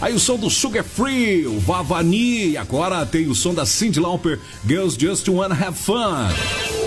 Aí o som do Sugar Free, o Vavani. Agora tem o som da Cyndi Lauper, Girls Just Wanna Have Fun.